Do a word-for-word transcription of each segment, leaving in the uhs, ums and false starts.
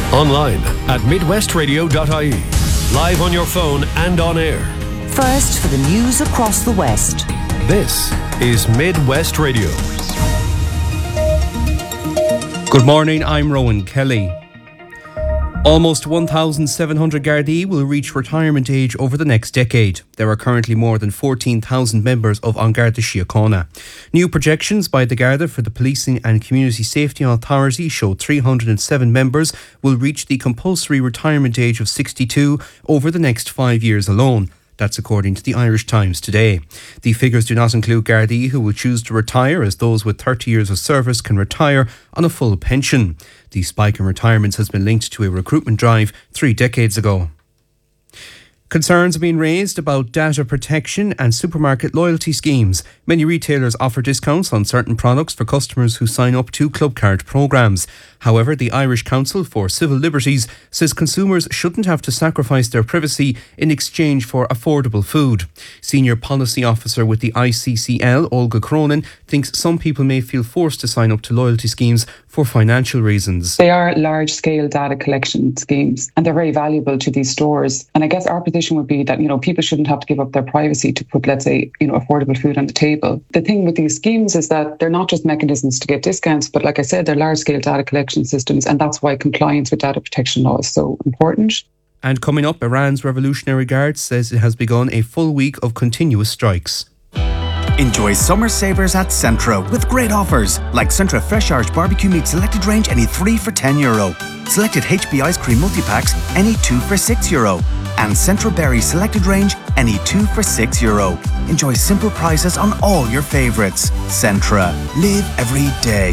Online at midwest radio dot I E. Live on your phone and on air. First for the news across the West. This is Midwest Radio. Good morning, I'm Rowan Kelly. Almost one thousand seven hundred Gardaí will reach retirement age over the next decade. There are currently more than fourteen thousand members of An Garda Síochána. New projections by the Garda for the Policing and Community Safety Authority show three hundred seven members will reach the compulsory retirement age of sixty-two over the next five years alone. That's according to the Irish Times today. The figures do not include Gardaí who will choose to retire, as those with thirty years of service can retire on a full pension. The spike in retirements has been linked to a recruitment drive three decades ago. Concerns are being raised about data protection and supermarket loyalty schemes. Many retailers offer discounts on certain products for customers who sign up to Clubcard programmes. However, the Irish Council for Civil Liberties says consumers shouldn't have to sacrifice their privacy in exchange for affordable food. Senior Policy Officer with the I C C L, Olga Cronin, thinks some people may feel forced to sign up to loyalty schemes for financial reasons. They are large-scale data collection schemes and they're very valuable to these stores. And I guess our position would be that, you know, people shouldn't have to give up their privacy to put, let's say, you know, affordable food on the table. The thing with these schemes is that they're not just mechanisms to get discounts, but like I said, they're large-scale data collection systems, and that's why compliance with data protection law is so important. And coming up, Iran's Revolutionary Guard says it has begun a full week of continuous strikes. Enjoy summer savers at Centra with great offers like Centra Fresh Irish Barbecue Meat Selected Range, any three for ten euro. Selected H B Ice Cream Multi-Packs, any two for six euro. And Centra Berry Selected Range, any two for six euro. Enjoy simple prices on all your favourites. Centra. Live every day.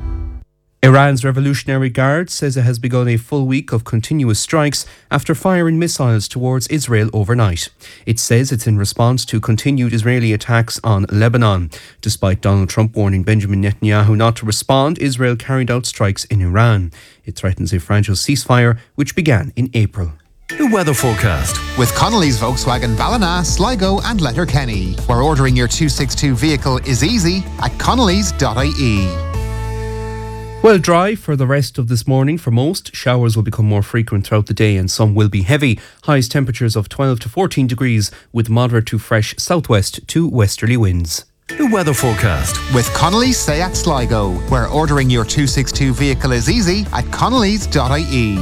Iran's Revolutionary Guard says it has begun a full week of continuous strikes after firing missiles towards Israel overnight. It says it's in response to continued Israeli attacks on Lebanon. Despite Donald Trump warning Benjamin Netanyahu not to respond, Israel carried out strikes in Iran. It threatens a fragile ceasefire, which began in April. The weather forecast with Connolly's Volkswagen Ballina, Sligo and Letterkenny, where ordering your two sixty-two vehicle is easy at connellys dot I E. Well, dry for the rest of this morning for most. Showers will become more frequent throughout the day and some will be heavy. Highest temperatures of twelve to fourteen degrees with moderate to fresh southwest to westerly winds. The weather forecast with Connolly's Seat Sligo, where ordering your two sixty-two vehicle is easy at connellys dot I E.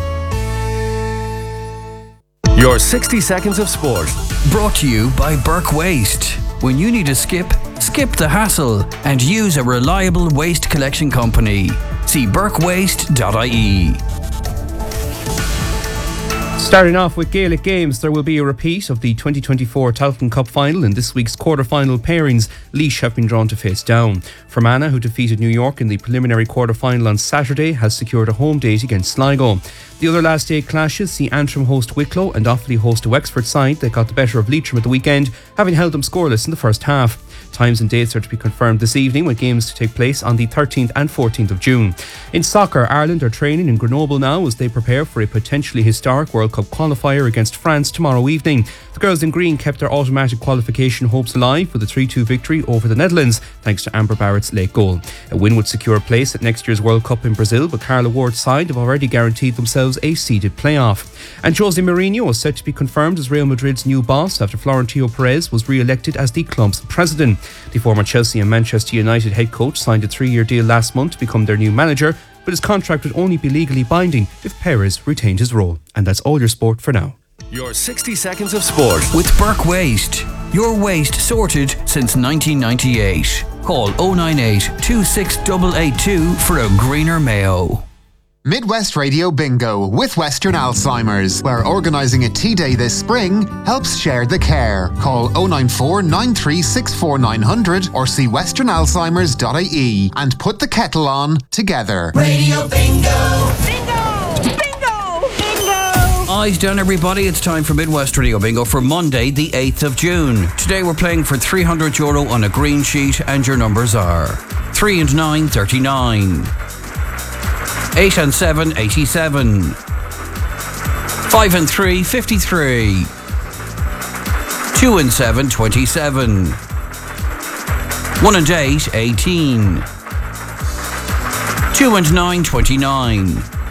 Your sixty seconds of sport. Brought to you by Burke Waste. When you need a skip, skip the hassle and use a reliable waste collection company. See burke waste dot I E. Starting off with Gaelic games, there will be a repeat of the twenty twenty-four Tailteann Cup final. In this week's quarter-final pairings, Laois have been drawn to face down. Fermanagh, who defeated New York in the preliminary quarter-final on Saturday, has secured a home date against Sligo. The other last day clashes see Antrim host Wicklow and Offaly host a Wexford side that got the better of Leitrim at the weekend, having held them scoreless in the first half. Times and dates are to be confirmed this evening, with games to take place on the thirteenth and fourteenth of June. In soccer, Ireland are training in Grenoble now as they prepare for a potentially historic World Cup qualifier against France tomorrow evening. The girls in green kept their automatic qualification hopes alive with a three two victory over the Netherlands, thanks to Amber Barrett's late goal. A win would secure a place at next year's World Cup in Brazil, but Carla Ward's side have already guaranteed themselves a seeded playoff. And Jose Mourinho is set to be confirmed as Real Madrid's new boss after Florentino Perez was re-elected as the club's president. The former Chelsea and Manchester United head coach signed a three-year deal last month to become their new manager, but his contract would only be legally binding if Perez retained his role. And that's all your sport for now. Your sixty seconds of sport with Burke Waste. Your waste sorted since nineteen ninety-eight. Call oh nine eight, two six eight eight two for a greener Mayo. Midwest Radio Bingo with Western Alzheimer's, where organising a tea day this spring helps share the care. Call oh nine four, nine three six four, nine hundred or see western alzheimers dot I E and put the kettle on together. Radio Bingo! Bingo! Bingo! Bingo! Eyes down, everybody. It's time for Midwest Radio Bingo for Monday, the eighth of June. Today we're playing for three hundred euro on a green sheet, and your numbers are three and nine, thirty-nine. eight and seven, eighty-seven. five and three, fifty-three. two and seven, twenty-seven. one and eight, eighteen. two and nine, twenty-nine.